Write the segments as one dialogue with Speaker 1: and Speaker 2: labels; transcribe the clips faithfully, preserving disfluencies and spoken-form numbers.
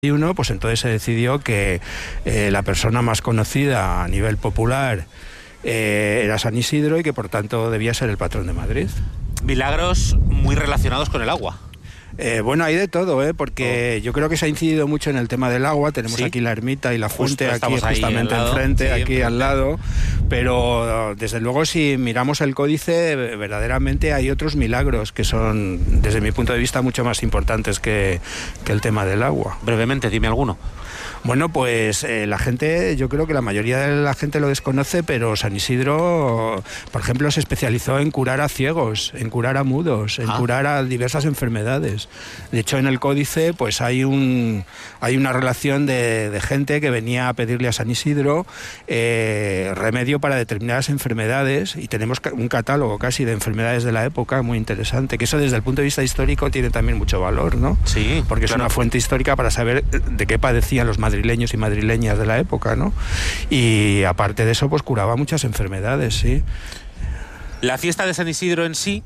Speaker 1: uno, pues entonces se decidió que eh, la persona más conocida a nivel popular eh, era San Isidro y que por tanto debía ser el patrón de Madrid.
Speaker 2: Milagros muy relacionados con el agua.
Speaker 1: Eh, bueno, hay de todo, ¿eh? Porque oh. yo creo que se ha incidido mucho en el tema del agua. Tenemos ¿Sí? aquí la ermita y la fuente
Speaker 2: Justo,
Speaker 1: aquí justamente
Speaker 2: al
Speaker 1: enfrente,
Speaker 2: sí,
Speaker 1: aquí
Speaker 2: enfrente.
Speaker 1: al lado. Pero desde luego, si miramos el códice, verdaderamente hay otros milagros que son, desde mi punto de vista, mucho más importantes que, que el tema del agua.
Speaker 2: Brevemente, dime alguno.
Speaker 1: Bueno, pues eh, la gente, yo creo que la mayoría de la gente lo desconoce, pero San Isidro, por ejemplo, se especializó en curar a ciegos, en curar a mudos, en ah. curar a diversas enfermedades. De hecho, en el códice, pues hay un hay una relación de, de gente que venía a pedirle a San Isidro eh, remedio para determinadas enfermedades, y tenemos un catálogo casi de enfermedades de la época muy interesante, que eso desde el punto de vista histórico tiene también mucho valor, ¿no?
Speaker 2: Sí,
Speaker 1: porque
Speaker 2: claro.
Speaker 1: es una fuente histórica para saber de qué padecían los madrileños y madrileñas de la época, ¿no? Y aparte de eso, pues curaba muchas enfermedades, sí.
Speaker 2: La fiesta de San Isidro en sí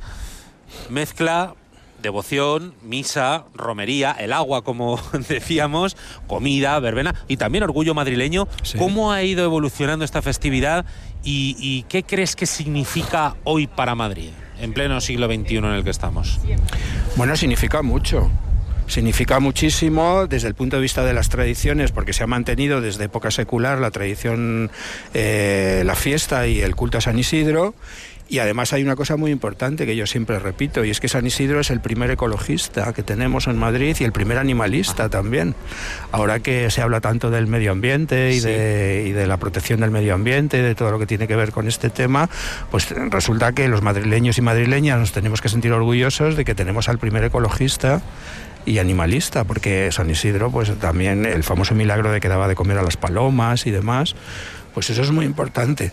Speaker 2: mezcla devoción, misa, romería, el agua, como decíamos, comida, verbena y también orgullo madrileño. Sí. ¿Cómo ha ido evolucionando esta festividad y, y qué crees que significa hoy para Madrid, en pleno siglo veintiuno en el que estamos?
Speaker 1: Bueno, significa mucho. Significa muchísimo desde el punto de vista de las tradiciones, porque se ha mantenido desde época secular la tradición, eh, la fiesta y el culto a San Isidro. Y además hay una cosa muy importante que yo siempre repito, y es que San Isidro es el primer ecologista que tenemos en Madrid y el primer animalista también. Ahora que se habla tanto del medio ambiente y, sí. de, y de la protección del medio ambiente, de todo lo que tiene que ver con este tema, pues resulta que los madrileños y madrileñas nos tenemos que sentir orgullosos de que tenemos al primer ecologista y animalista, porque San Isidro, pues también el famoso milagro de que daba de comer a las palomas y demás, pues eso es muy importante.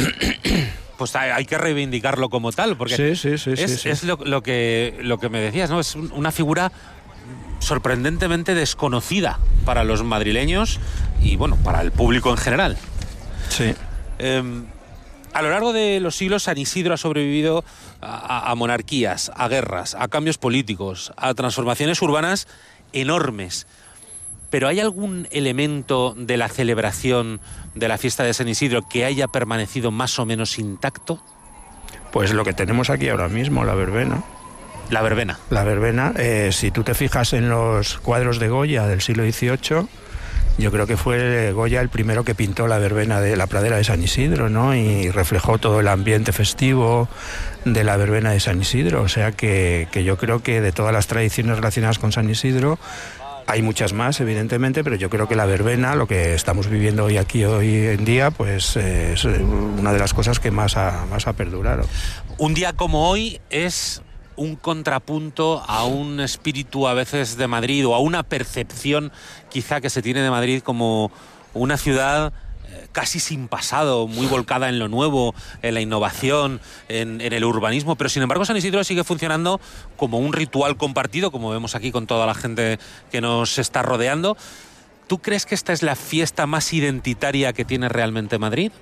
Speaker 2: Pues hay que reivindicarlo como tal, porque
Speaker 1: sí, sí, sí,
Speaker 2: es,
Speaker 1: sí, sí.
Speaker 2: es lo, lo, que, lo que me decías, ¿no? Es una figura sorprendentemente desconocida para los madrileños y, bueno, para el público en general.
Speaker 1: Sí.
Speaker 2: Eh, a lo largo de los siglos, San Isidro ha sobrevivido a, a monarquías, a guerras, a cambios políticos, a transformaciones urbanas enormes. ¿Pero hay algún elemento de la celebración de la fiesta de San Isidro que haya permanecido más o menos intacto?
Speaker 1: Pues lo que tenemos aquí ahora mismo, la verbena.
Speaker 2: La verbena.
Speaker 1: La verbena, eh, si tú te fijas en los cuadros de Goya del siglo dieciocho, yo creo que fue Goya el primero que pintó la verbena de la pradera de San Isidro, ¿no? Y reflejó todo el ambiente festivo de la verbena de San Isidro. O sea que, que yo creo que de todas las tradiciones relacionadas con San Isidro, hay muchas más, evidentemente, pero yo creo que la verbena, lo que estamos viviendo hoy aquí, hoy en día, pues eh, es una de las cosas que más ha, más ha perdurado.
Speaker 2: Un día como hoy es un contrapunto a un espíritu a veces de Madrid o a una percepción quizá que se tiene de Madrid como una ciudad casi sin pasado, muy volcada en lo nuevo, en la innovación, en, en el urbanismo, pero sin embargo San Isidro sigue funcionando como un ritual compartido, como vemos aquí con toda la gente que nos está rodeando. ¿Tú crees que esta es la fiesta más identitaria que tiene realmente Madrid?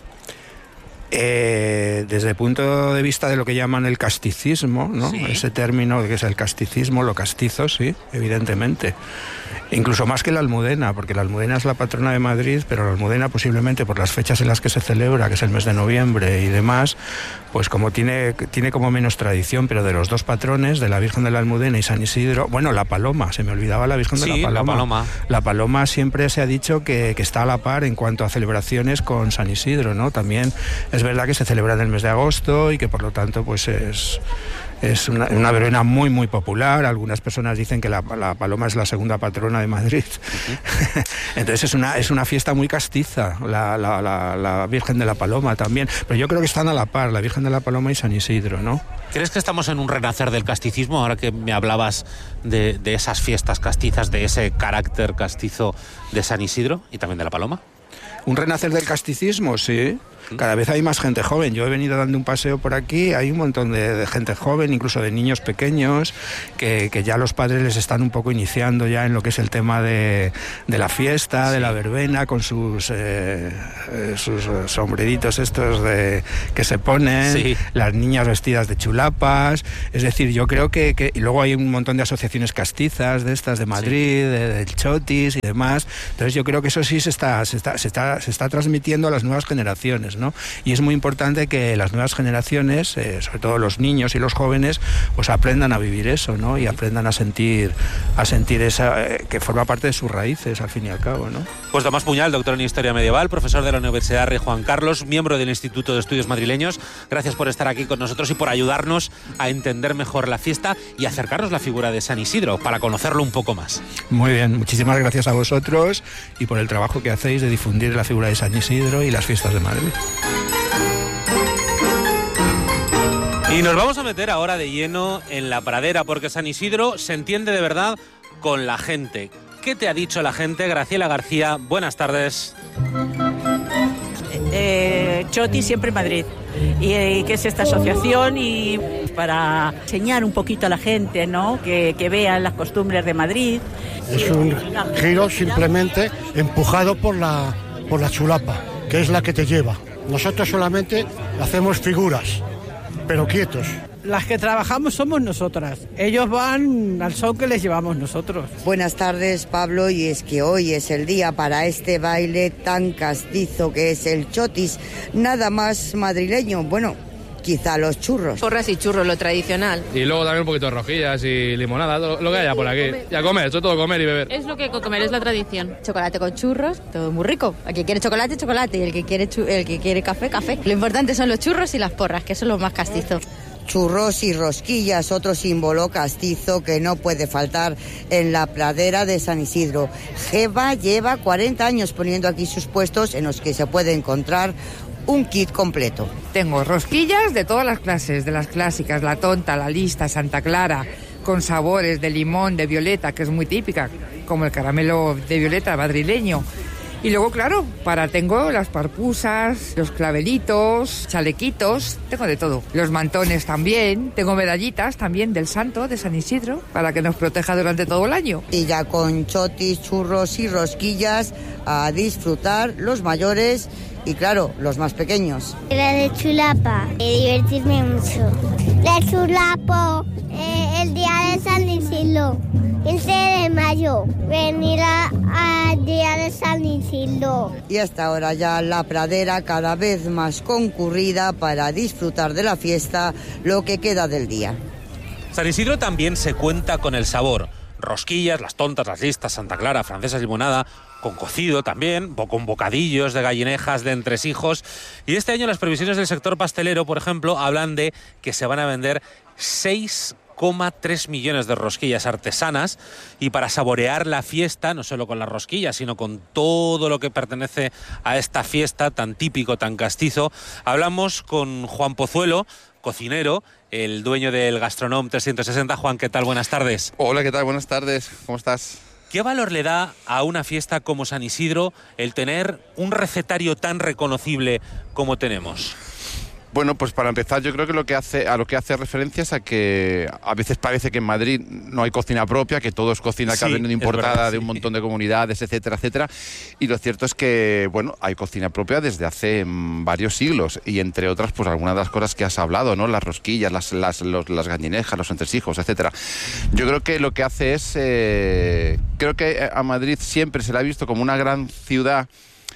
Speaker 1: Eh, desde el punto de vista de lo que llaman el casticismo, ¿no? Sí. Ese término que es el casticismo, lo castizo, sí, evidentemente. Incluso más que la Almudena, porque la Almudena es la patrona de Madrid, pero la Almudena posiblemente por las fechas en las que se celebra, que es el mes de noviembre y demás, pues como tiene, tiene como menos tradición, pero de los dos patrones, de la Virgen de la Almudena y San Isidro, bueno, la Paloma, se me olvidaba la Virgen
Speaker 2: sí,
Speaker 1: de la Paloma.
Speaker 2: la Paloma.
Speaker 1: La Paloma siempre se ha dicho que, que está a la par en cuanto a celebraciones con San Isidro, ¿no? También es verdad que se celebra en el mes de agosto y que por lo tanto pues es... Es una, una verbena muy, muy popular. Algunas personas dicen que la, la Paloma es la segunda patrona de Madrid. Uh-huh. Entonces es una, es una fiesta muy castiza, la, la, la, la Virgen de la Paloma también. Pero yo creo que están a la par, la Virgen de la Paloma y San Isidro, ¿no?
Speaker 2: ¿Crees que estamos en un renacer del casticismo, ahora que me hablabas de, de esas fiestas castizas, de ese carácter castizo de San Isidro y también de la Paloma?
Speaker 1: Un renacer del casticismo, sí. Cada vez hay más gente joven. Yo he venido dando un paseo por aquí, hay un montón de, de gente joven, incluso de niños pequeños, que, que ya los padres les están un poco iniciando ya en lo que es el tema de, de la fiesta, sí. de la verbena, con sus, eh, sus sombreritos estos de, que se ponen, sí. las niñas vestidas de chulapas. Es decir, yo creo que, que... Y luego hay un montón de asociaciones castizas de estas de Madrid, sí. de, del Chotis y demás. Entonces yo creo que eso sí se está, se está, se está, se está transmitiendo a las nuevas generaciones, ¿no? Y es muy importante que las nuevas generaciones, eh, sobre todo los niños y los jóvenes, pues aprendan a vivir eso, ¿no? Y aprendan a sentir, a sentir esa, eh, que forma parte de sus raíces, al fin y al cabo, ¿no?
Speaker 2: Pues Tomás Puñal, doctor en Historia Medieval, profesor de la Universidad Rey Juan Carlos, miembro del Instituto de Estudios Madrileños. Gracias por estar aquí con nosotros y por ayudarnos a entender mejor la fiesta y acercarnos la figura de San Isidro para conocerlo un poco más.
Speaker 1: Muy bien, muchísimas gracias a vosotros y por el trabajo que hacéis de difundir la figura de San Isidro y las fiestas de Madrid.
Speaker 2: Y nos vamos a meter ahora de lleno en la pradera, porque San Isidro se entiende de verdad con la gente. ¿Qué te ha dicho la gente? Graciela García, buenas tardes.
Speaker 3: Eh, Choti siempre en Madrid. Y eh, que es esta asociación y para enseñar un poquito a la gente, ¿no? Que, que vean las costumbres de Madrid.
Speaker 4: Es un giro simplemente empujado por la, por la chulapa, que es la que te lleva. Nosotros solamente hacemos figuras, pero quietos.
Speaker 5: Las que trabajamos somos nosotras. Ellos van al son que les llevamos nosotros.
Speaker 6: Buenas tardes, Pablo, y es que hoy es el día para este baile tan castizo que es el chotis, nada más madrileño. Bueno, quizá los churros.
Speaker 7: Porras y churros, lo tradicional.
Speaker 8: Y luego también un poquito de rojillas y limonada, lo, lo que haya por aquí. Y a comer, sobre todo comer y beber.
Speaker 7: Es lo que hay que comer, es la tradición. Chocolate con churros, todo muy rico. El que quiere chocolate, chocolate. Y el que quiere, chu- el que quiere café, café. Lo importante son los churros y las porras, que son los más castizos.
Speaker 6: Churros y rosquillas, otro símbolo castizo que no puede faltar en la pradera de San Isidro. Geva lleva cuarenta años poniendo aquí sus puestos en los que se puede encontrar un kit completo.
Speaker 9: Tengo rosquillas de todas las clases, de las clásicas, la tonta, la lista, Santa Clara, con sabores de limón, de violeta, que es muy típica, como el caramelo de violeta madrileño. Y luego, claro, para tengo las parpusas, los clavelitos, chalequitos, tengo de todo. Los mantones también, tengo medallitas también del santo de San Isidro, para que nos proteja durante todo el año.
Speaker 6: Y ya con chotis, churros y rosquillas, a disfrutar los mayores y, claro, los más pequeños.
Speaker 10: La de chulapa, y divertirme mucho. La chulapo, eh, el día de San Isidro. quince de mayo, venir al día de San Isidro.
Speaker 6: Y hasta ahora ya la pradera cada vez más concurrida para disfrutar de la fiesta, lo que queda del día.
Speaker 2: San Isidro también se cuenta con el sabor. Rosquillas, las tontas, las listas, Santa Clara, francesas, limonada, con cocido también, con bocadillos de gallinejas, de entresijos. Y este año las previsiones del sector pastelero, por ejemplo, hablan de que se van a vender seis coma tres millones de rosquillas artesanas, y para saborear la fiesta, no solo con las rosquillas, sino con todo lo que pertenece a esta fiesta tan típico, tan castizo, hablamos con Juan Pozuelo, cocinero, el dueño del Gastronome trescientos sesenta. Juan, ¿qué tal? Buenas tardes.
Speaker 11: Hola, ¿qué tal? Buenas tardes. ¿Cómo estás?
Speaker 2: ¿Qué valor le da a una fiesta como San Isidro el tener un recetario tan reconocible como tenemos?
Speaker 11: Bueno, pues para empezar, yo creo que lo que hace a lo que hace referencia es a que a veces parece que en Madrid no hay cocina propia, que todo es cocina que ha venido importada verdad, de sí. un montón de comunidades, etcétera, etcétera. Y lo cierto es que, bueno, hay cocina propia desde hace mmm, varios siglos, y entre otras, pues algunas de las cosas que has hablado, ¿no? Las rosquillas, las, las, los, las gallinejas, los entresijos, etcétera. Yo creo que lo que hace es, eh, creo que a Madrid siempre se la ha visto como una gran ciudad,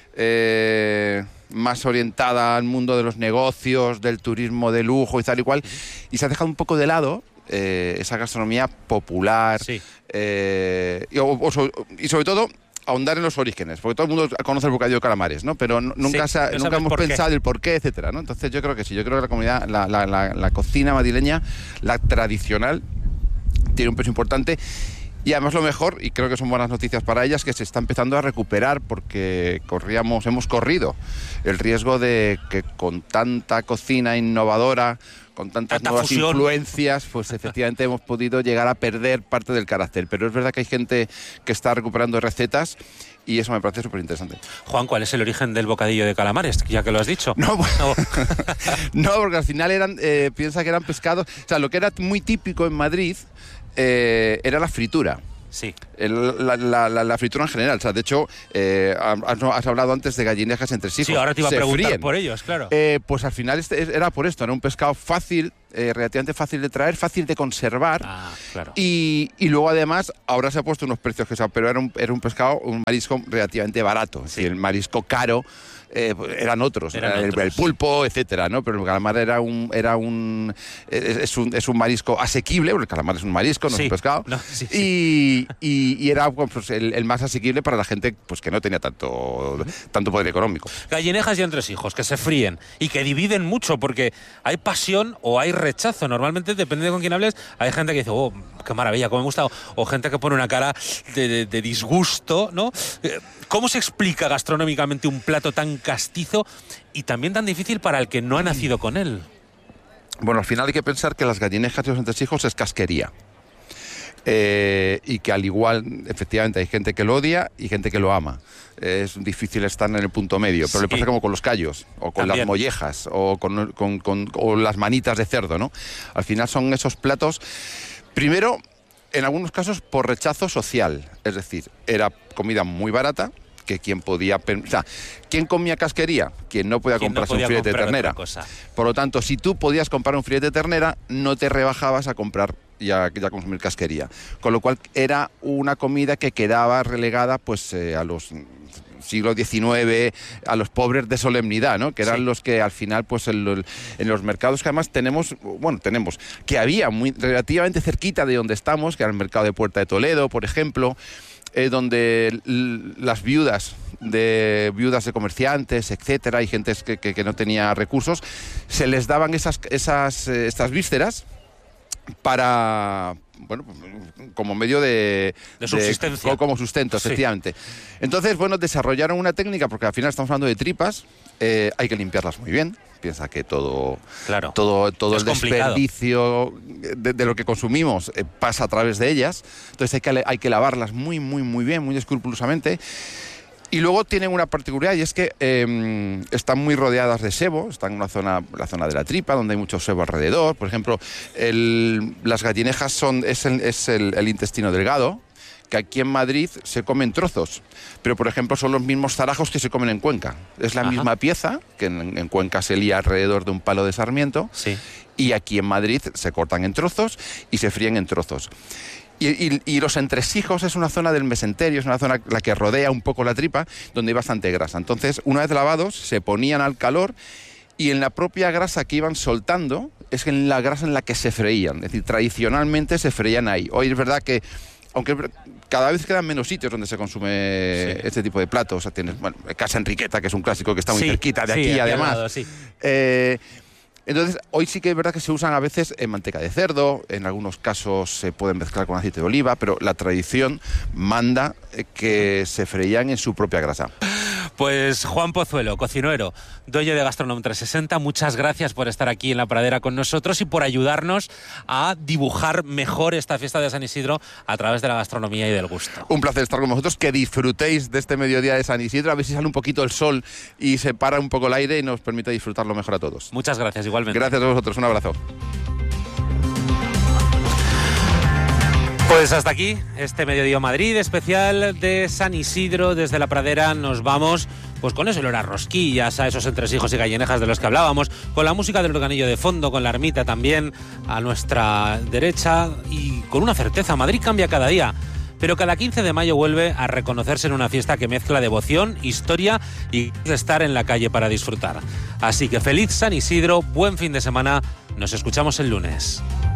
Speaker 11: eh, más orientada al mundo de los negocios, del turismo de lujo y tal y cual, y se ha dejado un poco de lado eh, esa gastronomía popular, sí. eh, y, o, o, y sobre todo ahondar en los orígenes, porque todo el mundo conoce el bocadillo de calamares, ¿no? Pero no, nunca, sí, se, nunca hemos por pensado el por qué, etcétera, ¿no? Entonces yo creo que sí, yo creo que la comunidad, la, la, la, la cocina madrileña, la tradicional, tiene un peso importante. Y además lo mejor, y creo que son buenas noticias para ellas, que se está empezando a recuperar, porque corríamos, hemos corrido el riesgo de que con tanta cocina innovadora, con tantas
Speaker 2: Tanta
Speaker 11: nuevas
Speaker 2: fusión.
Speaker 11: influencias, pues efectivamente hemos podido llegar a perder parte del carácter. Pero es verdad que hay gente que está recuperando recetas y eso me parece súper interesante.
Speaker 2: Juan, ¿cuál es el origen del bocadillo de calamares? Ya que lo has dicho.
Speaker 11: No, bueno, no, porque al final eran, eh, piensa que eran pescados. O sea, lo que era muy típico en Madrid eh, era la fritura.
Speaker 2: Sí.
Speaker 11: El, la, la, la, la fritura en general. O sea, de hecho, eh, has, has hablado antes de gallinejas entre sí.
Speaker 2: Sí, ahora te iba a
Speaker 11: Se
Speaker 2: preguntar
Speaker 11: fríen.
Speaker 2: por ellos, claro.
Speaker 11: Eh, pues al final este era por esto, era un pescado fácil, eh, relativamente fácil de traer, fácil de conservar.
Speaker 2: Ah, claro.
Speaker 11: Y, y luego además, ahora se ha puesto unos precios que sea, pero era un, era un pescado, un marisco relativamente barato. Sí. Es decir, el marisco caro eh, eran otros,
Speaker 2: eran
Speaker 11: el,
Speaker 2: otros.
Speaker 11: el pulpo, etcétera, ¿no? Pero el calamar era un, era un, es, es un, es un marisco asequible, porque el calamar es un marisco, no
Speaker 2: sí.
Speaker 11: es un pescado.
Speaker 2: No, sí, sí.
Speaker 11: Y, y, y era pues, el, el más asequible para la gente pues que no tenía tanto, tanto poder económico.
Speaker 2: Gallinejas y entresijos que se fríen y que dividen mucho porque hay pasión o hay rechazo. Normalmente, depende de con quién hables, hay gente que dice, oh, qué maravilla, cómo me gusta, o, o gente que pone una cara de, de, de disgusto, ¿no? ¿Cómo se explica gastronómicamente un plato tan castizo y también tan difícil para el que no ha nacido con él?
Speaker 11: Bueno, al final hay que pensar que las gallinejas y los entresijos es casquería. Eh, y que al igual, efectivamente, hay gente que lo odia y gente que lo ama. Eh, es difícil estar en el punto medio, pero
Speaker 2: sí.
Speaker 11: le pasa como con los callos, o con
Speaker 2: También.
Speaker 11: las mollejas, o con, con, con o las manitas de cerdo, ¿no? Al final son esos platos, primero, en algunos casos, por rechazo social. Es decir, era comida muy barata, que quien podía... O sea, ¿quién comía casquería? Quien no podía
Speaker 2: ¿Quién
Speaker 11: comprarse
Speaker 2: no podía
Speaker 11: un filete de
Speaker 2: comprar
Speaker 11: ternera.
Speaker 2: otra cosa?
Speaker 11: Por lo tanto, si tú podías comprar un filete de ternera, no te rebajabas a comprar y a, y a consumir casquería. Con lo cual era una comida que quedaba relegada pues eh, a los siglo diecinueve, a los pobres de solemnidad, ¿no? Que eran sí. los que al final, pues en, en los mercados que además tenemos, bueno, tenemos, que había muy relativamente cerquita de donde estamos, que era el mercado de Puerta de Toledo, por ejemplo, Eh, donde l- las viudas de viudas de comerciantes, etcétera, y gente que, que, que no tenía recursos, se les daban esas, esas eh, estas vísceras para, bueno, como medio de...
Speaker 2: De subsistencia.
Speaker 11: De, como sustento,
Speaker 2: Sí.
Speaker 11: efectivamente. Entonces, bueno, desarrollaron una técnica, porque al final estamos hablando de tripas, eh, hay que limpiarlas muy bien. Piensa que todo,
Speaker 2: claro.
Speaker 11: todo, todo
Speaker 2: es
Speaker 11: el
Speaker 2: complicado.
Speaker 11: desperdicio de, de lo que consumimos eh, pasa a través de ellas. Entonces hay que, hay que lavarlas muy, muy, muy bien, muy escrupulosamente. Y luego tienen una particularidad, y es que eh, están muy rodeadas de sebo, están en una zona, la zona de la tripa, donde hay mucho sebo alrededor. Por ejemplo, el, las gallinejas son, es, el, es el, el intestino delgado, que aquí en Madrid se comen trozos, pero por ejemplo son los mismos zarajos que se comen en Cuenca. Es la
Speaker 2: Ajá.
Speaker 11: misma pieza, que en, en Cuenca se lía alrededor de un palo de sarmiento,
Speaker 2: Sí.
Speaker 11: y aquí en Madrid se cortan en trozos y se fríen en trozos. Y, y, y los entresijos es una zona del mesenterio, es una zona la que rodea un poco la tripa, donde hay bastante grasa. Entonces, una vez lavados, se ponían al calor y en la propia grasa que iban soltando, es en la grasa en la que se freían. Es decir, tradicionalmente se freían ahí. Hoy es verdad que, aunque cada vez quedan menos sitios donde se consume sí. este tipo de platos. O sea, tienes, bueno, Casa Enriqueta, que es un clásico que está muy
Speaker 2: sí,
Speaker 11: cerquita de
Speaker 2: sí,
Speaker 11: aquí,
Speaker 2: aquí
Speaker 11: además.
Speaker 2: al lado, sí.
Speaker 11: eh, Entonces, hoy sí que es verdad que se usan a veces en manteca de cerdo, en algunos casos se pueden mezclar con aceite de oliva, pero la tradición manda que se freían en su propia grasa.
Speaker 2: Pues Juan Pozuelo, cocinero, dueño de Gastronome trescientos sesenta, muchas gracias por estar aquí en La Pradera con nosotros y por ayudarnos a dibujar mejor esta fiesta de San Isidro a través de la gastronomía y del gusto.
Speaker 11: Un placer estar con vosotros, que disfrutéis de este mediodía de San Isidro, a ver si sale un poquito el sol y se para un poco el aire y nos permite disfrutarlo mejor a todos.
Speaker 2: Muchas gracias, igualmente.
Speaker 11: Gracias a vosotros, un abrazo.
Speaker 2: Pues hasta aquí este Mediodía Madrid especial de San Isidro. Desde La Pradera nos vamos pues con ese olor a rosquillas, a esos entresijos y gallinejas de los que hablábamos, con la música del organillo de fondo, con la ermita también a nuestra derecha y con una certeza, Madrid cambia cada día. Pero cada quince de mayo vuelve a reconocerse en una fiesta que mezcla devoción, historia y estar en la calle para disfrutar. Así que feliz San Isidro, buen fin de semana, nos escuchamos el lunes.